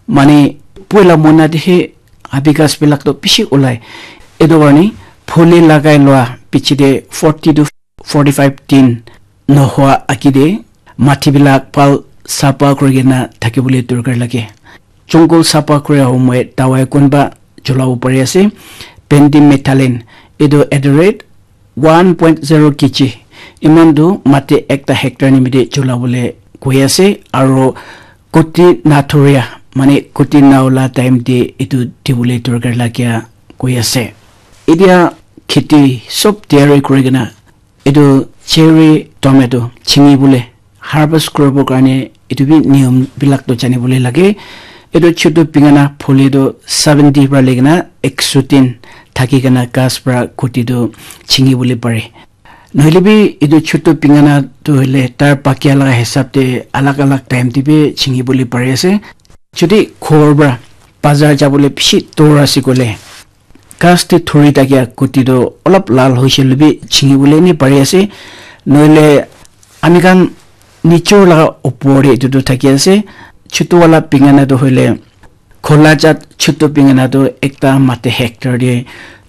মানে পয়লা মনা দিহে হাবিগাছ বিলাক তো পিছি ওলাই এটো কাৰণে ফুলে লাগাই লোৱা পিছিতে 40 to 45 দিন নহোৱা আকিদে মাটিবিলাক পাল সাপা কৰিনা থাকিবলৈ দৰকাৰ লাগে জংগল সাপা কৰা সময় দাৱাই কোনবা জ্বলাব পাৰি আছে পেন্ডিমেথালিন এটো এডৰেট 1.0 kg ইমানটো মাটি একটা হেক্টৰ নিমিতে জ্বলাবলে কৈ আছে আৰু কোটি নাথৰিয়া মানে কোটি নাওলা টাইম দি এটো দিবলে দৰকাৰ লাগে কৈ আছে এতিয়া খেতি সব তৈয়াৰী কৰিনা এটো চেৰি টমেটো চিঙিবলে হারভেস্ট করব কারণে এটো বি নিয়ম বিলাক তো জানিবলে লাগে এটো ছোট পিঙানা ফলিটো 70 পৰা লেগনা 103 থাকি কেনা গাছ পৰা খুটিটো চিঙিবলে পারে নহলে বি এটো ছোট পিঙানা তো হলে তার পাকিয়া লাগা হিসাবতে আলাগ আলাগ টাইম দিবে চিঙিবলে পারে আছে যদি খৰবা বাজাৰ যাবলে পিছি তোৰ আছে কলে গাছতে থৰি তাকিয়া খুটিটো অলপ লাল হৈছিল বি চিঙিবলে নি পারে আছে নহলে আমি কান নিচৰ লাগা ওপৰে এটো থাকি আছে ছোটওয়ালা পিঙানা তো হইলে খোলা জাত ছোট পিঙানা তো একটা মাটি হেক্টৰ দিয়ে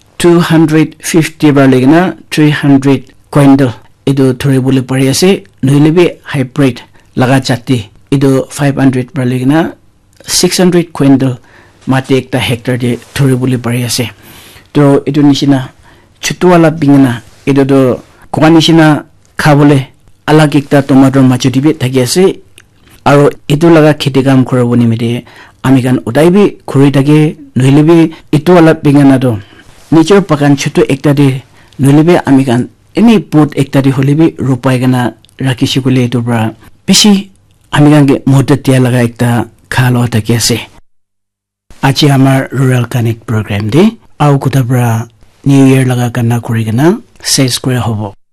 250 বার লেগনা 300 কুইন্টাল এটো ধৰিবলৈ পাৰি আছে নহিলেবি হাইব্ৰিড লাগা জাতি এটো 500 বার লেগনা 600 কুইন্টাল মাটি একটা হেক্টৰ দিয়ে ধৰিবলৈ পাৰি আছে তো এটো নিচিনা ছোটওয়ালা পিঙানা এটো তো কোৱা নিচিনা খাবলে আলাগ একটা টমেটোৰ মাছটিবে থাকি আছে আৰু এটো লাগা খেতি কাম কৰিব নিমিতে আমি গান উদাইবি খুৰি থাকে নহিলেবি এটো অলপ পিঙানাটো নিজৰ বাগান ছোট একটা দি নহিলেবি আমি গান এনি পুট একটা দি হলিবি ৰূপাই গানা ৰাখিছি কলে এটো পৰা বেছি আমি গানকে মদত দিয়া লাগা একটা খালো থাকি আছে আজি আমাৰ রুরাল কানেক্ট প্রোগ্রাম দি আউ কথা পৰা নিউ ইয়ার লাগা গানা কৰি গানা শেষ কৰা হ'ব